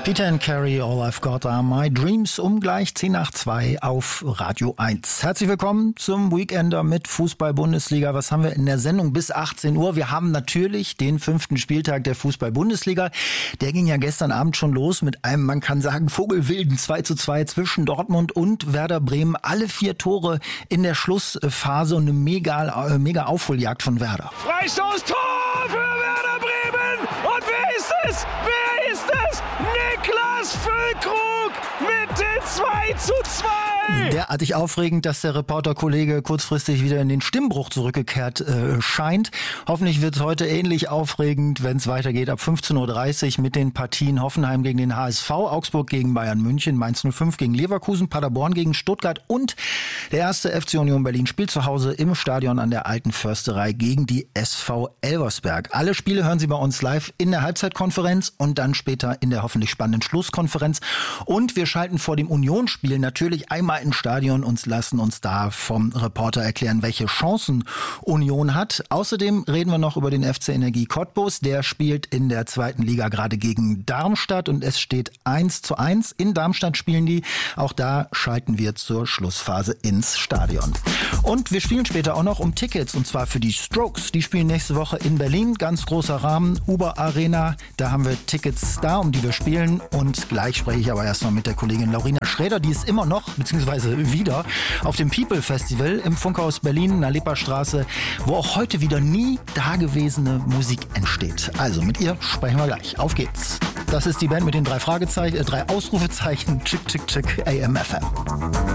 Peter and Carrie, All I've Got Are My Dreams, um gleich 10 nach 2 auf Radio 1. Herzlich willkommen zum Weekender mit Fußball-Bundesliga. Was haben wir in der Sendung bis 18 Uhr? Wir haben natürlich den 5. Spieltag der Fußball-Bundesliga. Der ging ja gestern Abend schon los mit einem, man kann sagen, vogelwilden 2:2 zwischen Dortmund und Werder Bremen. Alle 4 Tore in der Schlussphase und eine mega Aufholjagd von Werder. Freistoßtor für Werder Bremen! Und wer ist es? Wer ist es? Niklas Füllkrug mit dem 2:2! Derartig aufregend, dass der Reporterkollege kurzfristig wieder in den Stimmbruch zurückgekehrt scheint. Hoffentlich wird es heute ähnlich aufregend, wenn es weitergeht ab 15:30 Uhr mit den Partien Hoffenheim gegen den HSV, Augsburg gegen Bayern München, Mainz 05 gegen Leverkusen, Paderborn gegen Stuttgart und der erste FC Union Berlin spielt zu Hause im Stadion an der Alten Försterei gegen die SV Elversberg. Alle Spiele hören Sie bei uns live in der Halbzeitkonferenz und dann später in der hoffentlich spannenden Schlusskonferenz. Und wir schalten vor dem Unionsspiel natürlich einmal ins Stadion und lassen uns da vom Reporter erklären, welche Chancen Union hat. Außerdem reden wir noch über den FC Energie Cottbus. Der spielt in der 2. Liga gerade gegen Darmstadt und es steht 1:1. In Darmstadt spielen die. Auch da schalten wir zur Schlussphase ins Stadion. Und wir spielen später auch noch um Tickets und zwar für die Strokes. Die spielen nächste Woche in Berlin. Ganz großer Rahmen, Uber Arena. Da haben wir Tickets da, um die wir spielen. Und gleich spreche ich aber erstmal mit der Kollegin Laurina Schräder. Die ist immer noch, beziehungsweise wieder, auf dem People Festival im Funkhaus Berlin, in der Lipperstraße, wo auch heute wieder nie dagewesene Musik entsteht. Also mit ihr sprechen wir gleich. Auf geht's. Das ist die Band mit den 3 Ausrufezeichen. Chick, chick, chick, AM/FM.